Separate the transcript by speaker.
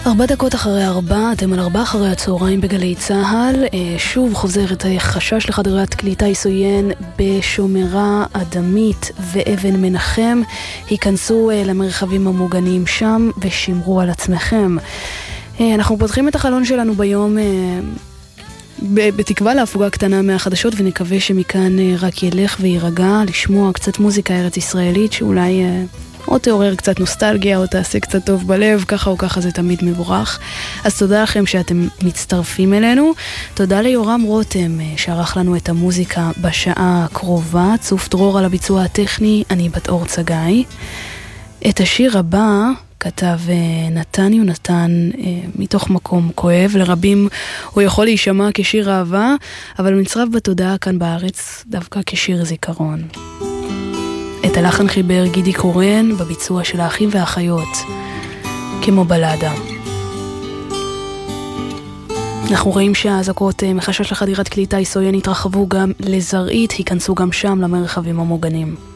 Speaker 1: 4 אחרי 4, אתם על 4 אחרי הצהריים בגלי צהל. שוב חוזרת חשש לחדרת קליטה עיסויין בשומרה, אדמית ואבן מנחם. היכנסו למרחבים המוגנים שם ושמרו על עצמכם. אנחנו פותחים את החלון שלנו ביום בתקווה להפוגה קטנה מהחדשות, ונקווה שמכאן רק ילך וירגע לשמוע קצת מוזיקה ארץ ישראלית שאולי או תעורר קצת נוסטלגיה או תעשה קצת טוב בלב, ככה או ככה זה תמיד מבורך. אז תודה לכם שאתם מצטרפים אלינו. תודה ליורם רותם שערך לנו את המוזיקה בשעה הקרובה. צוף דרור על הביצוע הטכני, אני בת אור צגאי. את השיר הבא כתב נתן יונתן מתוך מקום כואב. לרבים הוא יכול להישמע כשיר אהבה, אבל מצרף בתודעה כאן בארץ דווקא כשיר זיכרון. את הלחן חיבר גידי קורן בביצוע של האחים והאחיות, כמו בלדה. אנחנו רואים שהאזעקות מחשש לחדירת קליטה עיסויין התרחבו גם לזרעית, היכנסו גם שם למרחבים המוגנים.